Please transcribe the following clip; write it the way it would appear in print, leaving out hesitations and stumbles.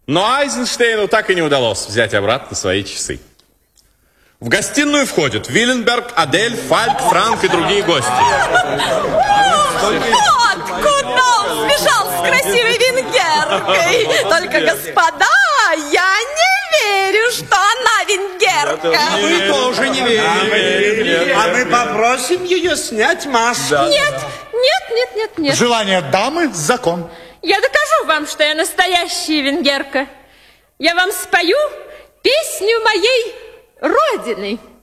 Но Айзенштейну так и не удалось взять обратно свои часы. В гостиную входят Виленберг, Адель, Фальк, Франк и другие гости. Вот куда он сбежал с красивой венгеркой. Только, господа, я не верю, что она венгерка. Мы тоже не верим. А мы попросим ее снять маску. Нет. Желание дамы – закон. Я докажу вам, что я настоящая венгерка. Я вам спою песню моей родины.